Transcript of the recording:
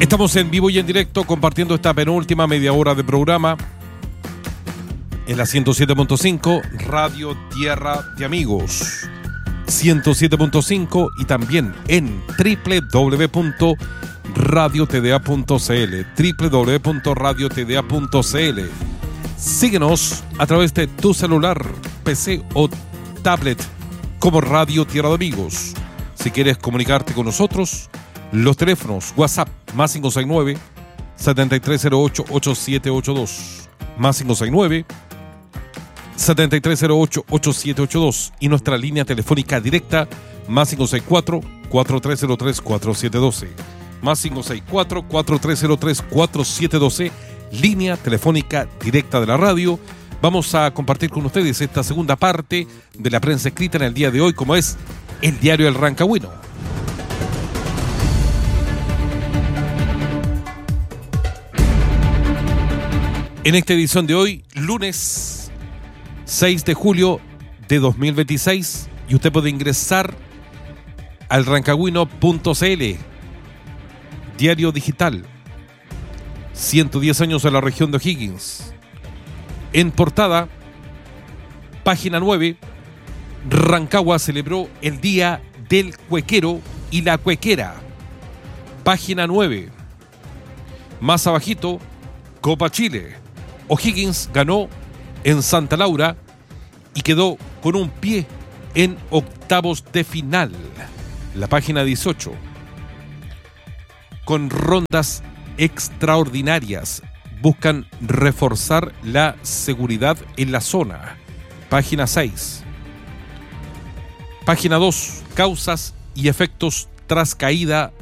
Estamos en vivo y en directo compartiendo esta penúltima media hora de programa en la 107.5 Radio Tierra de Amigos, 107.5 y también en www.radiotda.cl, www.radiotda.cl. Síguenos a través de tu celular, PC o tablet como Radio Tierra de Amigos. Si quieres comunicarte con nosotros, los teléfonos WhatsApp más 569 7308 8782 más 569 7308 8782 y nuestra línea telefónica directa más 564 4303 4712 más 564 4303 4712, línea telefónica directa de la radio. Vamos a compartir con ustedes esta segunda parte de la prensa escrita en el día de hoy, como es el diario El Rancagüino. En esta edición de hoy, lunes 6 de julio de 2026, y usted puede ingresar al rancagüino.cl, diario digital, 110 años en la región de O'Higgins. En portada, página 9, Rancagua celebró el Día del Cuequero y la Cuequera. Página 9. Más abajito, Copa Chile. O'Higgins ganó en Santa Laura y quedó con un pie en octavos de final. La página 18. Con rondas extraordinarias, buscan reforzar la seguridad en la zona. Página 6. Página 2. Causas y efectos tras caída